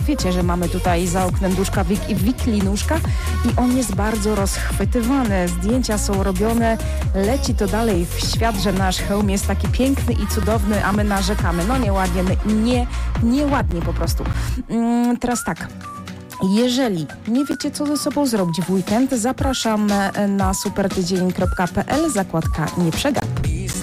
wiecie, że mamy tutaj za oknem duszka Wiklinuszka i on jest bardzo rozchwytywany. Zdjęcia są robione, leci to dalej w świat, że nasz hełm jest taki piękny i cudowny, a my narzekamy. No nieładnie, nieładnie po prostu. Teraz tak. Jeżeli nie wiecie, co ze sobą zrobić w weekend, zapraszam na supertydzień.pl, zakładka nie przegapić.